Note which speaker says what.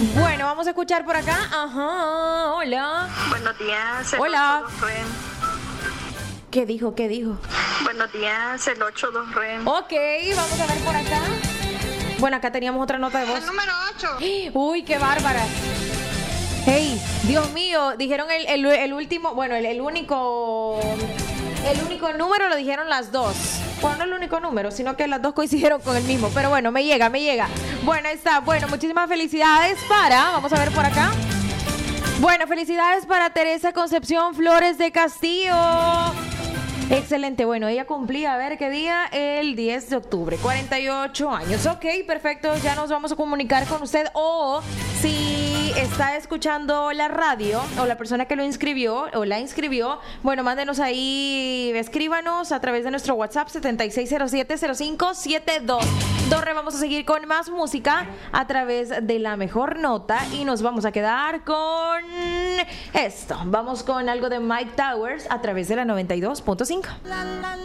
Speaker 1: Bueno, vamos a escuchar por acá. Ajá, hola.
Speaker 2: Buenos días.
Speaker 1: Hola.
Speaker 2: 82
Speaker 1: ¿Qué dijo? ¿Qué dijo?
Speaker 2: Buenos días, el 82 Ren.
Speaker 1: Ok, vamos a ver por acá. Bueno, acá teníamos otra nota de voz.
Speaker 2: El número 8.
Speaker 1: Uy, qué bárbara. Hey, Dios mío, dijeron el último, bueno, el único número lo dijeron las dos. Bueno, no el único número, sino que las dos coincidieron con el mismo. Pero bueno, me llega. Bueno, ahí está. Bueno, muchísimas felicidades vamos a ver por acá. Bueno, felicidades para Teresa Concepción Flores de Castillo. Excelente, bueno, ella cumplía, a ver qué día, el 10 de octubre, 48 años. Ok, perfecto, ya nos vamos a comunicar con usted. O si está escuchando la radio o la persona que lo inscribió o la inscribió, bueno, mándenos ahí, escríbanos a través de nuestro WhatsApp 76070572. Dorre, vamos a seguir con más música a través de La Mejor Nota y nos vamos a quedar con esto. Vamos con algo de Mike Towers a través de la 92.5.